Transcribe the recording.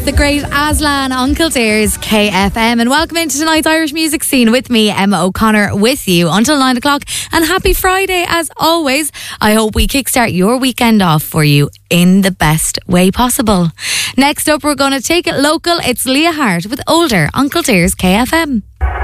The great Aslan, Uncle Dears, KFM, and welcome into tonight's Irish music scene with me, Emma O'Connor, with you until 9 o'clock. And happy Friday as always. I hope we kickstart your weekend off for you in the best way possible. Next up, we're going to take it local. It's Leah Hart with Older, Uncle Dears, KFM.